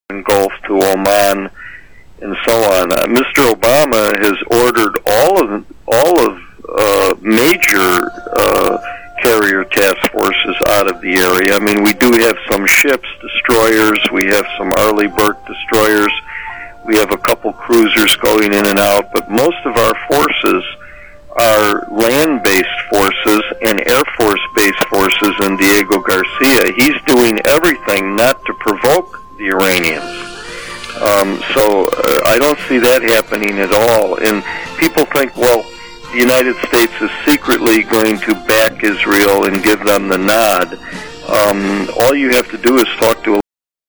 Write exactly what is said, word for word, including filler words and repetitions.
Gulf to Oman and so on. Uh, Mister Obama has ordered all of all of uh, major uh, carrier task forces out of the area. I mean, we do have some ships, destroyers. We have some Arleigh Burke destroyers. We have a couple cruisers going in and out, but most of our forces are land-based forces and Air Force-based forces in Diego Garcia. He's doing everything not to provoke the Iranians. Um, so uh, I don't see that happening at all. And people think, well, the United States is secretly going to back Israel and give them the nod. Um, all you have to do is talk to a